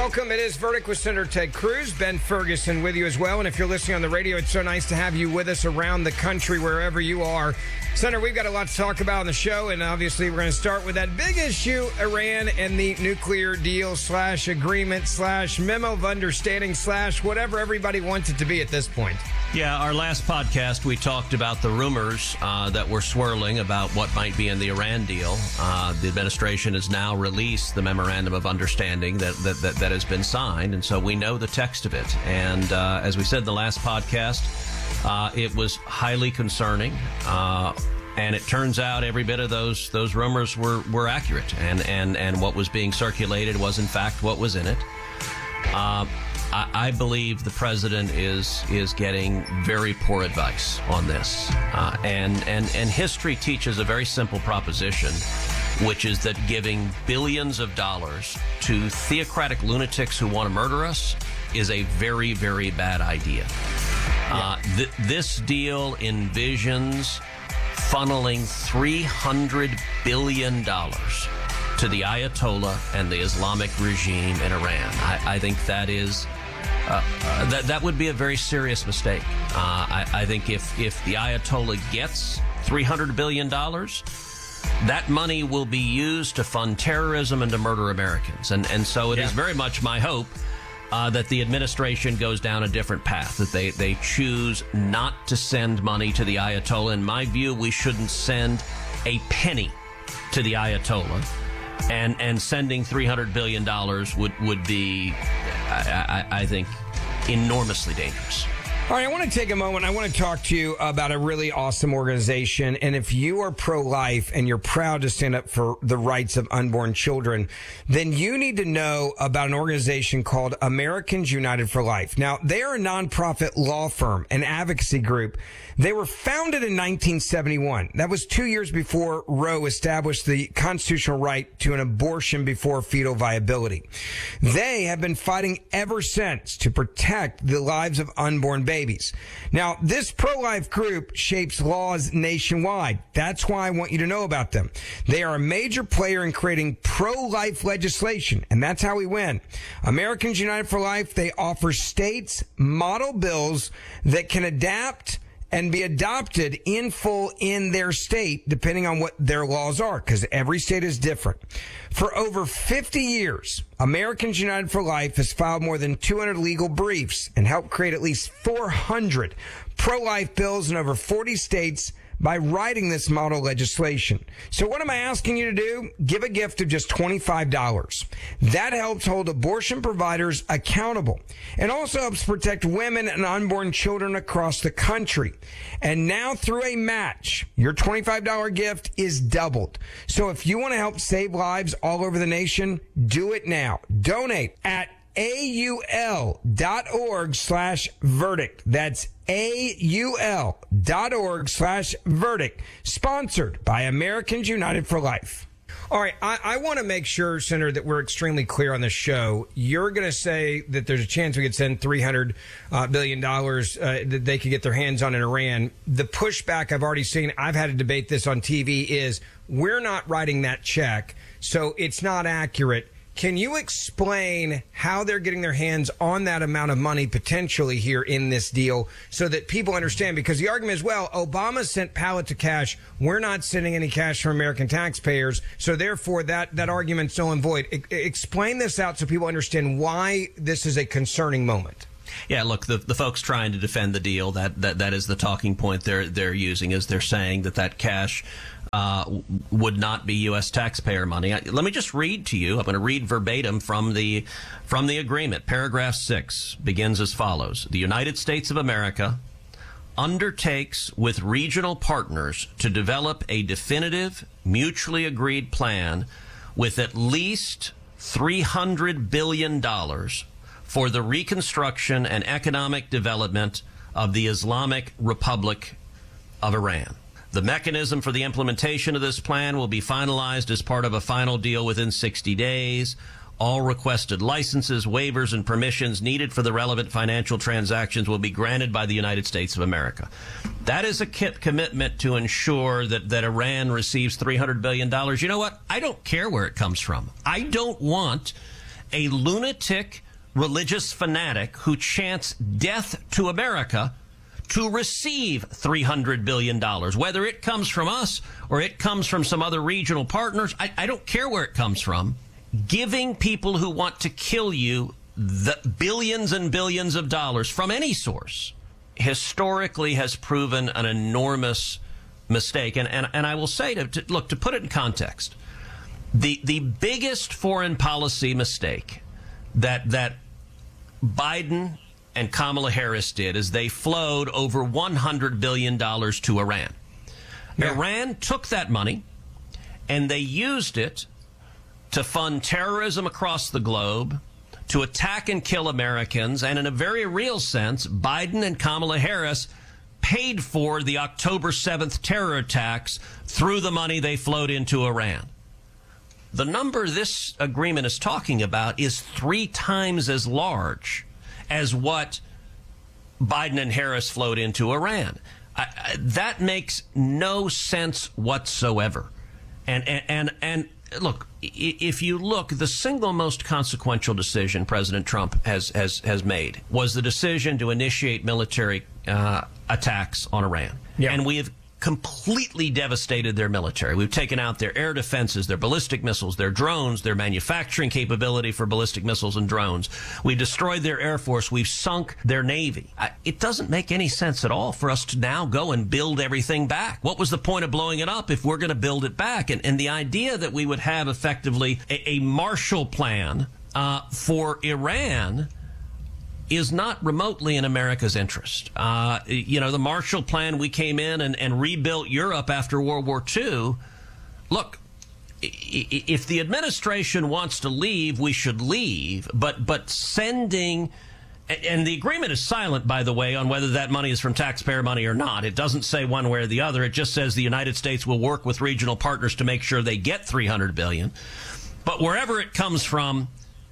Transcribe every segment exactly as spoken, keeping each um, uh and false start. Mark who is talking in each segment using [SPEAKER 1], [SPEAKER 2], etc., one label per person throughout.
[SPEAKER 1] Welcome. It is Verdict with Senator Ted Cruz. Ben Ferguson with you as well. And if you're listening on the radio, it's so nice to have you with us around the country, wherever you are. Senator, we've got a lot to talk about on the show, and obviously we're going to start with that big issue, Iran and the nuclear deal slash agreement slash memo of understanding slash whatever everybody wants it to be at this point.
[SPEAKER 2] Yeah, our last podcast, we talked about the rumors uh, that were swirling about what might be in the Iran deal. Uh, the administration has now released the memorandum of understanding that, that, that, that has been signed, and so we know the text of it. And uh, as we said in the last podcast, uh, it was highly concerning. Uh, And it turns out every bit of those those rumors were, were accurate, and, and, and what was being circulated was in fact what was in it. Uh, I, I believe the president is is getting very poor advice on this, uh, and and and history teaches a very simple proposition, which is that giving billions of dollars to theocratic lunatics who want to murder us is a very very bad idea. Uh, th- this deal envisions funneling three hundred billion dollars to the Ayatollah and the Islamic regime in Iran. I, I think that is uh, uh, that that would be a very serious mistake. Uh, I, I think if if the Ayatollah gets three hundred billion dollars, that money will be used to fund terrorism and to murder Americans. And and so it yeah. is very much my hope Uh, that the administration goes down a different path, that they, they choose not to send money to the Ayatollah. In my view, we shouldn't send a penny to the Ayatollah, and and sending three hundred billion dollars would, would be, I, I, I think, enormously dangerous.
[SPEAKER 1] All right, I want to take a moment. I want to talk to you about a really awesome organization. And if you are pro-life and you're proud to stand up for the rights of unborn children, then you need to know about an organization called Americans United for Life. Now, they are a nonprofit law firm, an advocacy group. They were founded in nineteen seventy-one. That was two years before Roe established the constitutional right to an abortion before fetal viability. They have been fighting ever since to protect the lives of unborn babies. Now, this pro-life group shapes laws nationwide. That's why I want you to know about them. They are a major player in creating pro-life legislation, and that's how we win. Americans United for Life, they offer states model bills that can adapt and be adopted in full in their state, depending on what their laws are, because every state is different. For over fifty years, Americans United for Life has filed more than two hundred legal briefs and helped create at least four hundred pro-life bills in over forty states by writing this model legislation. So what am I asking you to do? Give a gift of just twenty-five dollars. That helps hold abortion providers accountable and also helps protect women and unborn children across the country. And now through a match, your twenty-five dollars gift is doubled. So if you want to help save lives all over the nation, do it now. Donate at aul.org slash verdict. That's aul.org slash verdict. Sponsored by Americans United for Life. All right, I, I want to make sure, Senator, that we're extremely clear on the show. You're going to say that there's a chance we could send three hundred billion dollars uh, that they could get their hands on in Iran. The pushback I've already seen, I've had to debate this on T V, is we're not writing that check, so it's not accurate. Can you explain how they're getting their hands on that amount of money potentially here in this deal so that people understand? Because the argument is, well, Obama sent pallets of cash. We're not sending any cash from American taxpayers. So therefore, that, that argument's null and void. E- explain this out so people understand why this is a concerning moment.
[SPEAKER 2] Yeah, look, the the folks trying to defend the deal, that, that, that is the talking point they're they're using, is they're saying that that cash uh, would not be U S taxpayer money. I, let me just read to you. I'm going to read verbatim from the from the agreement. Paragraph six begins as follows: The United States of America undertakes with regional partners to develop a definitive, mutually agreed plan with at least three hundred billion dollars for the reconstruction and economic development of the Islamic Republic of Iran. The mechanism for the implementation of this plan will be finalized as part of a final deal within sixty days. All requested licenses, waivers, and permissions needed for the relevant financial transactions will be granted by the United States of America. That is a commitment to ensure that, that Iran receives three hundred billion dollars. You know what? I don't care where it comes from. I don't want a lunatic religious fanatic who chants death to America to receive three hundred billion dollars. Whether it comes from us or it comes from some other regional partners, I, I don't care where it comes from. Giving people who want to kill you the billions and billions of dollars from any source historically has proven an enormous mistake. And, and, and I will say, to, to look, to put it in context, the, the biggest foreign policy mistake that, that Biden and Kamala Harris did is they flowed over one hundred billion dollars to Iran. Yeah. Iran took that money and they used it to fund terrorism across the globe, to attack and kill Americans, and in a very real sense, Biden and Kamala Harris paid for the October seventh terror attacks through the money they flowed into Iran. The number this agreement is talking about is three times as large as what Biden and Harris flowed into Iran. I, I, that makes no sense whatsoever. And, and, and, and look, if you look, the single most consequential decision President Trump has, has, has made was the decision to initiate military uh, attacks on Iran. Yeah. And we have completely devastated their military. We've taken out their air defenses, their ballistic missiles, their drones, their manufacturing capability for ballistic missiles and drones. We've destroyed their air force. We've sunk their navy. It doesn't make any sense at all for us to now go and build everything back. What was the point of blowing it up if we're going to build it back? And, and the idea that we would have effectively a, a Marshall Plan uh, for Iran is not remotely in America's interest. Uh, you know, the Marshall Plan, we came in and, and rebuilt Europe after World War Two. Look, if the administration wants to leave, we should leave. But but sending, and the agreement is silent, by the way, on whether that money is from taxpayer money or not. It doesn't say one way or the other. It just says the United States will work with regional partners to make sure they get three hundred billion dollars. But wherever it comes from,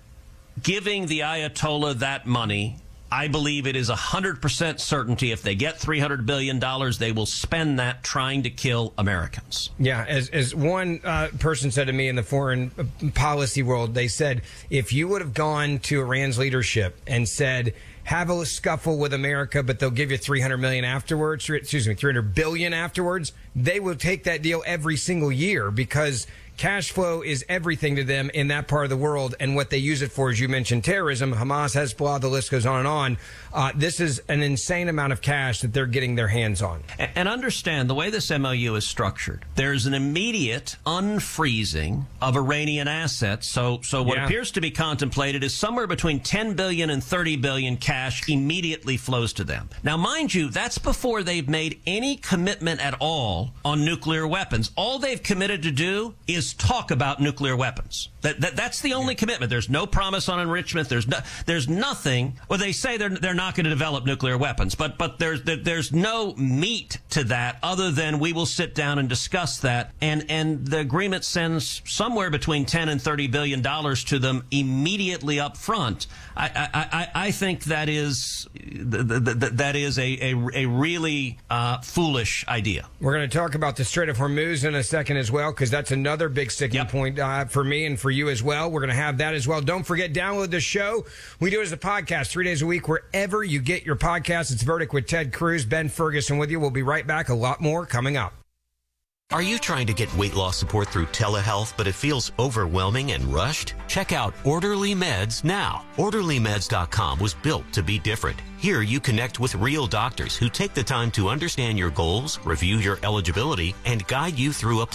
[SPEAKER 2] giving the Ayatollah that money, I believe it is one hundred percent certainty if they get three hundred billion dollars, they will spend that trying to kill Americans.
[SPEAKER 1] Yeah, as, as one uh, person said to me in the foreign policy world, they said, if you would have gone to Iran's leadership and said, have a scuffle with America, but they'll give you three hundred million dollars afterwards, excuse me, three hundred billion dollars afterwards, they will take that deal every single year because cash flow is everything to them in that part of the world, and what they use it for, as you mentioned, terrorism, Hamas, Hezbollah, the list goes on and on. Uh, this is an insane amount of cash that they're getting their hands on.
[SPEAKER 2] And understand, the way this M O U is structured, there's an immediate unfreezing of Iranian assets. So, so what yeah. appears to be contemplated is somewhere between ten billion dollars and thirty billion dollars cash immediately flows to them. Now, mind you, that's before they've made any commitment at all on nuclear weapons. All they've committed to do is talk about nuclear weapons. That, that that's the only commitment. There's no promise on enrichment. There's no, there's nothing. Well, they say they're they're not going to develop nuclear weapons, but but there's there's no meat to that other than we will sit down and discuss that. And and the agreement sends somewhere between ten and thirty billion dollars to them immediately up front. I I, I, I think that is that, that is a a, a really uh, foolish idea.
[SPEAKER 1] We're going to talk about the Strait of Hormuz in a second as well, because that's another big sticking yep. point uh, for me and for you as well. We're going to have that as well. Don't forget, download the show. We do it as a podcast three days a week wherever you get your podcasts. It's Verdict with Ted Cruz, Ben Ferguson with you. We'll be right back. A lot more coming up.
[SPEAKER 3] Are you trying to get weight loss support through telehealth, but it feels overwhelming and rushed? Check out Orderly Meds now. Orderly Meds dot com was built to be different. Here you connect with real doctors who take the time to understand your goals, review your eligibility, and guide you through a